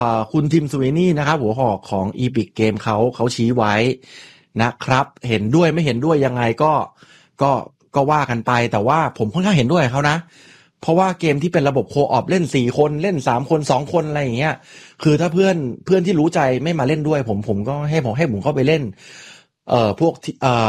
คุณทิมสวีนี่นะครับหัวหอกของ Epic Game เขาชี้ไว้นะครับเห็นด้วยไม่เห็นด้วยยังไงก็ว่ากันไปแต่ว่าผมค่อนข้างเห็นด้วยเขานะเพราะว่าเกมที่เป็นระบบโคออปเล่น4คนเล่น3คน2คนอะไรอย่างเงี้ยคือถ้าเพื่อนที่รู้ใจไม่มาเล่นด้วยผมก็ให้ผมเข้าไปเล่นพวก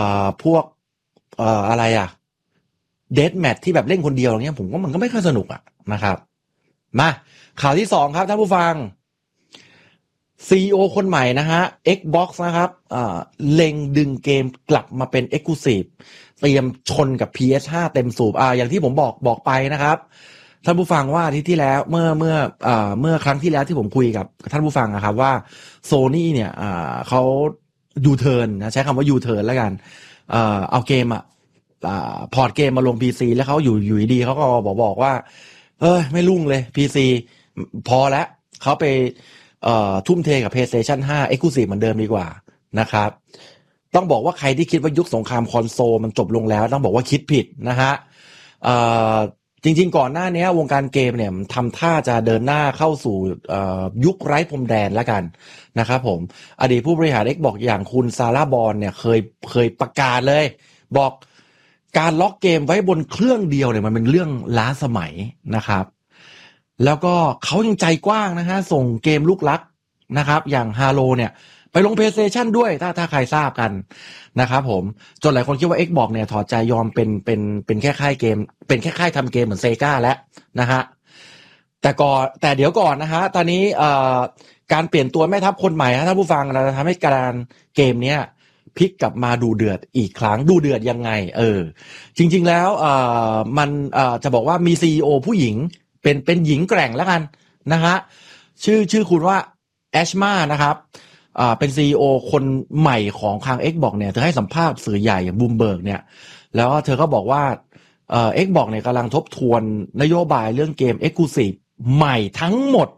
อะไรอ่ะเดธแมทที่แบบเล่นคนเดียวอย่างเงี้ยผมก็มันก็ไม่ค่อยสนุกอ่ะนะครับมาข่าวที่2ครับท่านผู้ฟัง CEO คนใหม่นะฮะ Xbox นะครับเล็งดึงเกมกลับมาเป็น Exclusive เตรียมชนกับ PS5 เต็มสูบอย่างที่ผมบอกไปนะครับท่านผู้ฟังว่าอาทิตย์ที่แล้วเมื่อครั้งที่แล้วที่ผมคุยกับท่านผู้ฟังนะครับว่า Sony เนี่ยเขายูเทิร์นนะใช้คำว่ายูเทิร์นแล้วกันเอาเกมพอร์ตเกมมาลง PC แล้วเขาอยู่ดีเขาก็บอกว่าไม่รุ่งเลย PC พอแล้วเขาไปทุ่มเทกับ PlayStation 5 Exclusive เหมือนเดิมดีกว่านะครับต้องบอกว่าใครที่คิดว่ายุคสงครามคอนโซลมันจบลงแล้วต้องบอกว่าคิดผิดนะฮะจริงๆก่อนหน้านี้วงการเกมเนี่ยทำท่าจะเดินหน้าเข้าสู่ยุคไร้พรมแดนแล้วกันนะครับผมอดีตผู้บริหาร Xbox อย่างคุณซาร่าบอนเนี่ยเคยประกาศเลยบอกการล็อกเกมไว้บนเครื่องเดียวเนี่ยมันเป็นเรื่องล้าสมัยนะครับแล้วก็เขายังใจกว้างนะฮะส่งเกมลูกรักนะครับอย่าง Halo เนี่ยไปลง PlayStation ด้วยถ้าใครทราบกันนะครับผมจนหลายคนคิดว่า Xbox เนี่ยถอดใจยอมเป็นแค่ค่ายเกมเป็นแค่ค่ายทำเกมเหมือนเซกาแล้วนะฮะแต่เดี๋ยวก่อนนะฮะตอนนี้การเปลี่ยนตัวแม่ทัพคนใหม่ฮะท่านผู้ฟังเราจะทำให้การเกมเนี้ยพลิกกลับมาดูเดือดอีกครั้งดูเดือดยังไงจริงๆแล้วมันจะบอกว่ามี CEO ผู้หญิงเป็นหญิงแกร่งแล้วกันนะฮะชื่อคุณว่าแอชมานะครับเป็น CEO คนใหม่ของทาง Xbox เนี่ยเธอให้สัมภาษณ์สื่อใหญ่อย่างบูมเบิร์กเนี่ยแล้วเธอก็บอกว่าXbox เนี่ยกำลังทบทวนนโยบายเรื่องเกม Exclusive ใหม่ทั้งหมด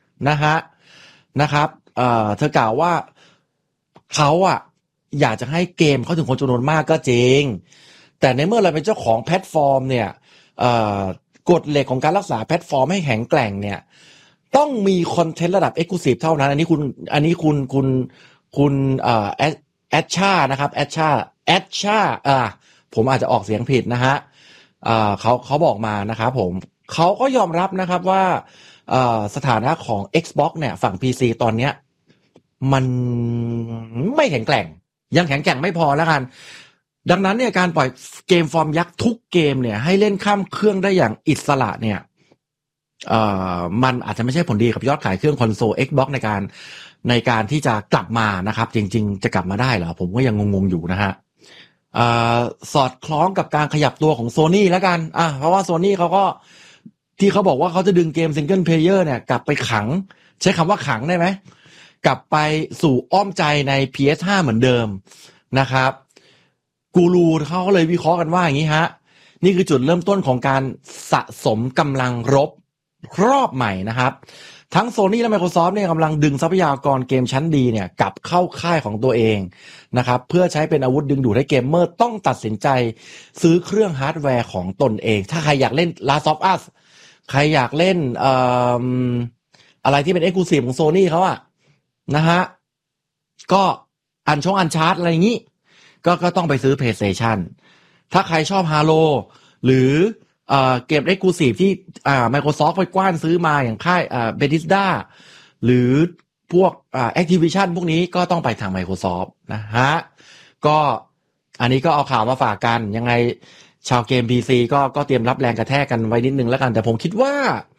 นะครับเธอกล่าวว่าเขาอยากจะให้เกมเข้าถึงคนจำนวนมากก็จริงแต่ในเมื่อเราเป็นเจ้าของแพลตฟอร์มเนี่ยกฎเหล็กของการรักษาแพลตฟอร์มให้แข็งแกร่งเนี่ยต้องมีคอนเทนต์ระดับ Exclusive เท่านั้นอันนี้คุณแอชชานะครับแอชชาผมอาจจะออกเสียงผิดนะฮะเขาบอกมานะครับผมเขาก็ยอมรับนะครับว่าสถานะของ Xbox เนี่ยฝั่ง PC ตอนเนี้ยมันไม่แข็งแกร่งยังแข็งแกร่งไม่พอแล้วกันดังนั้นเนี่ยการปล่อยเกมฟอร์มยักษ์ทุกเกมเนี่ยให้เล่นข้ามเครื่องได้อย่างอิสระเนี่ยมันอาจจะไม่ใช่ผลดีกับยอดขายเครื่องคอนโซล Xbox ในการที่จะกลับมานะครับจริงๆจะกลับมาได้เหรอผมก็ยังงงๆอยู่นะฮะสอดคล้องกับการขยับตัวของ Sony แล้วกันเพราะว่า Sony เขาก็ที่เขาบอกว่าเขาจะดึงเกมซิงเกิลเพลเยอร์เนี่ยกลับไปขังใช้คำว่าขังได้ไหมกลับไปสู่อ้อมใจใน PS5 เหมือนเดิมนะครับกูรูเขาก็เลยวิเคราะห์กันว่าอย่างนี้ฮะนี่คือจุดเริ่มต้นของการสะสมกำลังรบรอบใหม่นะครับทั้ง Sony และ Microsoft เนี่ยกำลังดึงทรัพยากรเกมชั้นดีเนี่ยกลับเข้าค่ายของตัวเองนะครับเพื่อใช้เป็นอาวุธดึงดูดให้เกมเมอร์ต้องตัดสินใจซื้อเครื่องฮาร์ดแวร์ของตนเองถ้าใครอยากเล่น Last of Us ใครอยากเล่นอะไรที่เป็น Exclusive ของ Sony เขานะฮะก็อันชาร์ตอะไรอย่างนี้ก็ต้องไปซื้อ PlayStation ถ้าใครชอบ Halo หรือเกม Exclusive ที่Microsoft ไปกว้านซื้อมาอย่างค่ายBethesda หรือพวกActivision พวกนี้ก็ต้องไปทาง Microsoft นะฮะก็อันนี้ก็เอาข่าวมาฝากกันยังไงชาวเกม PC ก็เตรียมรับแรงกระแทกกันไว้นิดนึงแล้วกันแต่ผมคิดว่า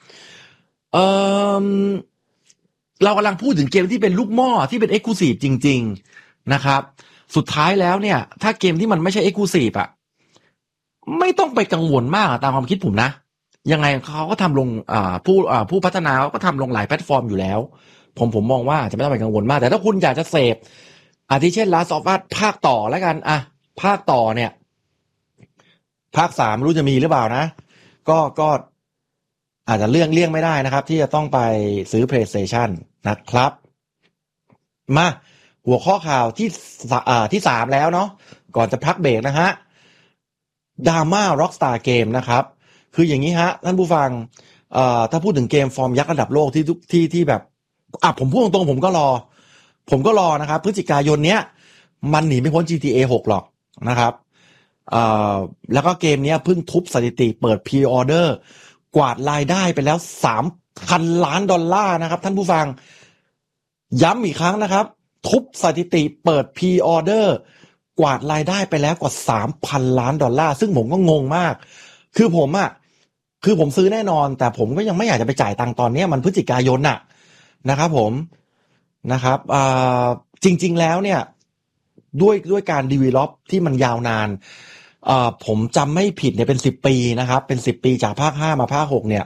เรากำลังพูดถึงเกมที่เป็นลูกหม้อที่เป็น Exclusive จริงๆนะครับสุดท้ายแล้วเนี่ยถ้าเกมที่มันไม่ใช่ Exclusive ไม่ต้องไปกังวลมากตามความคิดผมนะยังไงเขาก็ทำลงผู้พัฒนาเขาก็ทำลงหลายแพลตฟอร์มอยู่แล้วผมมองว่าจะไม่ต้องไปกังวลมากแต่ถ้าคุณอยากจะเสพอาทิเช่น Last of Us ภาคต่อแล้วกันภาคต่อเนี่ยภาค3รู้จะมีหรือเปล่านะก็อาจจะเลี่ยงไม่ได้นะครับที่จะต้องไปซื้อ PlayStation นะครับมาหัวข้อข่าวที่3แล้วเนาะก่อนจะพักเบรกนะฮะดราม่า Rockstar Game นะครับคืออย่างนี้ฮะท่านผู้ฟังถ้าพูดถึงเกมฟอร์มยักษ์ระดับโลกที่แบบผมพูดตรงๆผมก็รอนะครับพฤศจิกายนเนี้ยมันหนีไม่พ้น GTA 6 หรอกนะครับแล้วก็เกมเนี้ยเพิ่งทุบสถิติเปิดพรีออเดอร์กวาดรายได้ไปแล้ว $3,000 ล้านนะครับท่านผู้ฟังย้ำอีกครั้งนะครับทุบสถิติเปิดพรีออเดอร์กวาดรายได้ไปแล้วกว่า $3,000 ล้านซึ่งผมก็งงมากคือผมซื้อแน่นอนแต่ผมก็ยังไม่อยากจะไปจ่ายตังค์ตอนนี้มันพฤศจิกายนน่ะนะครับผมนะครับจริงๆแล้วเนี่ยด้วยการดีเวลลอปที่มันยาวนานผมจำไม่ผิดเนี่ยเป็น10 ปีนะครับเป็น10 ปีจากภาค5มาภาค6เนี่ย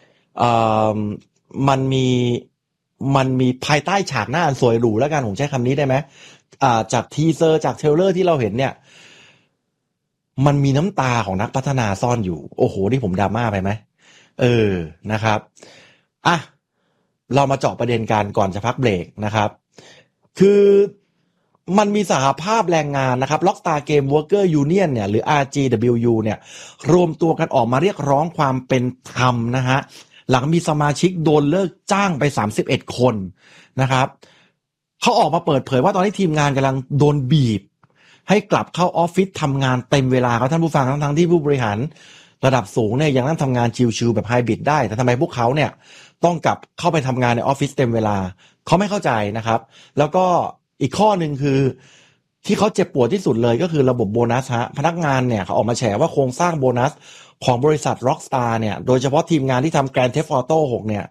มันมีภายใต้ฉากหน้าอันสวยหรูแล้วกันผมใช้คำนี้ได้ไหมจากทีเซอร์จากเทรลเลอร์ที่เราเห็นเนี่ยมันมีน้ำตาของนักพัฒนาซ่อนอยู่โอ้โหนี่ผมดราม่าไปไหมนะครับเรามาเจาะประเด็นกันก่อนจะพักเบรกนะครับคือมันมีสหภาพแรงงานนะครับ Rockstar Game Worker Union เนี่ยหรือ RGWU เนี่ยรวมตัวกันออกมาเรียกร้องความเป็นธรรมนะฮะหลังมีสมาชิกโดนเลิกจ้างไป31 คนนะครับเขาออกมาเปิดเผยว่าตอนนี้ทีมงานกำลังโดนบีบให้กลับเข้าออฟฟิศทำงานเต็มเวลาครับท่านผู้ฟังทั้งที่ผู้บริหารระดับสูงเนี่ยยังนั่งทำงานชิลๆแบบไฮบริดได้แต่ทำไมพวกเขาเนี่ยต้องกลับเข้าไปทำงานในออฟฟิศเต็มเวลาเขาไม่เข้าใจนะครับแล้วก็อีกข้อหนึ่งคือที่เขาเจ็บปวดที่สุดเลยก็คือระบบโบนัสฮะพนักงานเนี่ยเขาออกมาแฉว่าโครงสร้างโบนัสของบริษัท Rockstar เนี่ยโดยเฉพาะทีมงานที่ทำ Grand Theft Auto 6เนี่ย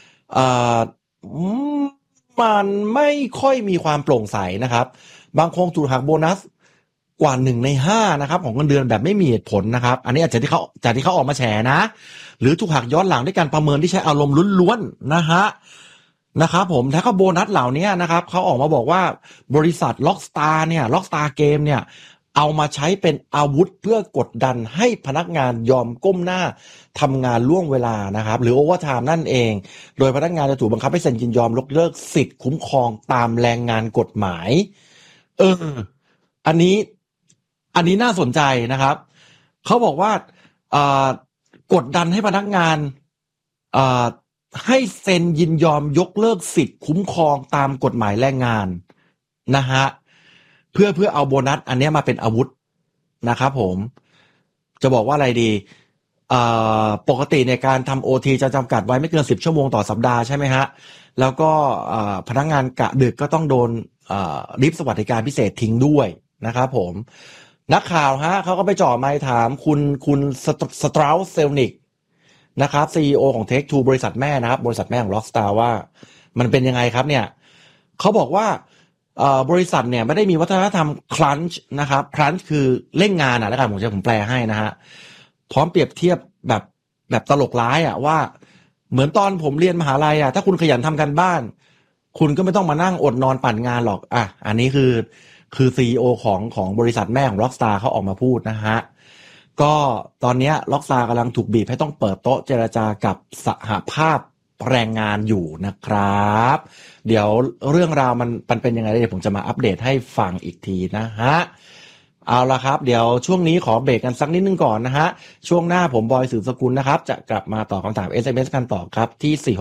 มันไม่ค่อยมีความโปร่งใสนะครับบางคนถูกหักโบนัสกว่า1 ใน 5นะครับของเงินเดือนแบบไม่มีเหตุผลนะครับอันนี้อาจจะที่เขาออกมาแฉนะหรือถูกหักย้อนหลังด้วยการประเมินที่ใช้อารมณ์ล้วนๆนะครับผมแล้วก็โบนัสเหล่านี้นะครับเขาออกมาบอกว่าบริษัท Rockstar เนี่ย Rockstar Game เนี่ยเอามาใช้เป็นอาวุธเพื่อกดดันให้พนักงานยอมก้มหน้าทำงานล่วงเวลานะครับหรือโอเวอร์ไทม์นั่นเองโดยพนักงานจะถูกบังคับให้เซ็นยินยอมยกเลิกสิทธิ์คุ้มครองตามแรงงานกฎหมายอันนี้น่าสนใจนะครับเขาบอกว่ากดดันให้พนักงานให้เซ็นยินยอมยกเลิกสิทธิ์คุ้มครองตามกฎหมายแรงงานนะฮะเพื่อเอาโบนัสอันนี้มาเป็นอาวุธนะครับผมจะบอกว่าอะไรดีปกติในการทำ OT จะจำกัดไว้ไม่เกิน10 ชั่วโมงต่อสัปดาห์ใช่ไหมฮะแล้วก็พนักงานกะดึกก็ต้องโดนริบสวัสดิการพิเศษทิ้งด้วยนะครับผมนักข่าวฮะเขาก็ไปจ่อไมค์ถามคุณสตราสเซลนิกนะครับ CEO ของ Take-Two บริษัทแม่นะครับบริษัทแม่ของ Rockstar ว่ามันเป็นยังไงครับเนี่ยเขาบอกว่าบริษัทเนี่ยไม่ได้มีวัฒนธรรมครันช์นะครับครันช์คือเร่งงานแล้วกันผมแปลให้นะฮะพร้อมเปรียบเทียบแบบตลกร้ายว่าเหมือนตอนผมเรียนมหาลัยถ้าคุณขยันทำกันบ้านคุณก็ไม่ต้องมานั่งอดนอนปั่นงานหรอกอันนี้คือ CEO ของบริษัทแม่ของ Rockstar เขาออกมาพูดนะฮะก็ตอนนี้ Rockstar กำลังถูกบีบให้ต้องเปิดโต๊ะเจรจากับสหภาพแรงงานอยู่นะครับเดี๋ยวเรื่องราวมันเป็นยังไงเดี๋ยวผมจะมาอัปเดตให้ฟังอีกทีนะฮะเอาละครับเดี๋ยวช่วงนี้ขอเบรกกันสักนิดนึงก่อนนะฮะช่วงหน้าผมบอยสืบสกุลนะครับจะกลับมาตอบคำถาม SMS กันต่อครับที่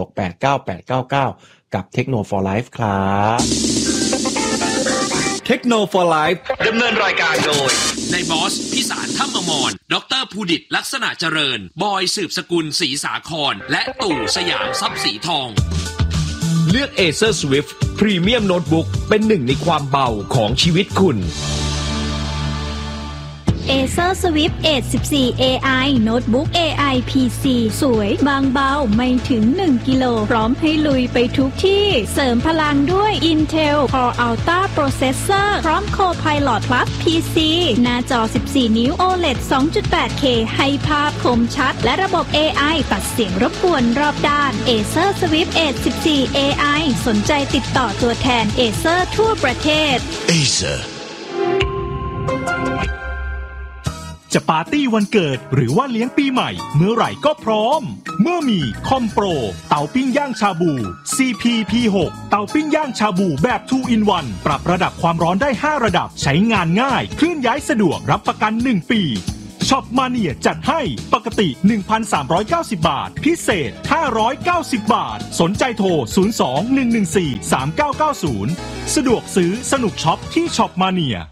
4689899กับ Techno for Life ครับ Techno for Life ดำเนินรายการโดยในบอสพิสารถ้ำอมรดรภูดิตลักษณะเจริญบอยสืบสกุลศรีสาครและตู่สยามทรัพย์สีทองเลือก Acer Swift Premium Notebook เป็นหนึ่งในความเบาของชีวิตคุณ Acer Swift Edge 14 AI Notebook AI PC สวยบางเบาไม่ถึง1 กิโลพร้อมให้ลุยไปทุกที่เสริมพลังด้วย Intel Core Ultra Processor พร้อม Copilot Plus PC หน้าจอ 14 นิ้ว OLED 2.8K ให้ภาพคมชัดและระบบ AI ตัดเสียงรบกวนรอบด้าน Acer Swift Edge 14 AI สนใจติดต่อตัวแทน Acer ทั่วประเทศ Acer จะปาร์ตี้วันเกิดหรือว่าเลี้ยงปีใหม่เมื่อไหร่ก็พร้อมเมื่อมีคอมโปรเตาปิ้งย่างชาบู CPP6 เตาปิ้งย่างชาบูแบบ 2 in 1 ปรับระดับความร้อนได้5 ระดับใช้งานง่ายเคลื่อนย้ายสะดวกรับประกัน1 ปีช็อปมาเนียจัดให้ปกติ 1,390 บาทพิเศษ590 บาทสนใจโทร 02-114-3990 สะดวกซื้อสนุกช็อปที่ช็อปมาเนีย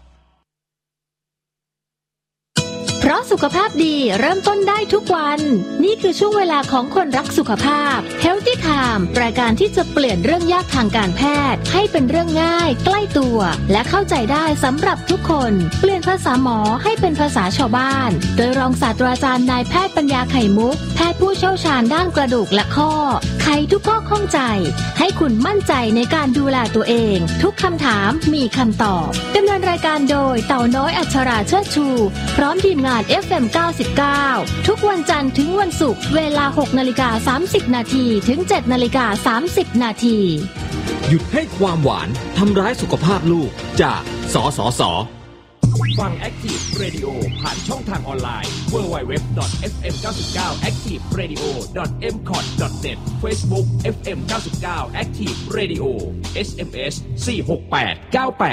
เพราะสุขภาพดีเริ่มต้นได้ทุกวันนี่คือช่วงเวลาของคนรักสุขภาพ Healthy Time รายการที่จะเปลี่ยนเรื่องยากทางการแพทย์ให้เป็นเรื่องง่ายใกล้ตัวและเข้าใจได้สำหรับทุกคนเปลี่ยนภาษาหมอให้เป็นภาษาชาวบ้านโดยรองศาสตราจารย์นายแพทย์ปัญญาไข่มุกแพทย์ผู้เชี่ยวชาญด้านกระดูกและข้อไขทุกข้อข้องใจให้คุณมั่นใจในการดูแลตัวเองทุกคำถามมีคำตอบดำเนินรายการโดยเต่าน้อยอัชราเชิดชูพร้อมทีมงานFM 99 ทุกวันจันทร์ถึงวันศุกร์เวลา 6:30 นาทีถึง 7:30 นาทีหยุดให้ความหวานทำร้ายสุขภาพลูกจากสสส.ฟัง Active Radio ผ่านช่องทางออนไลน์ www.fm99activeradio.mcot.net Facebook FM 99 Active Radio SMS 46898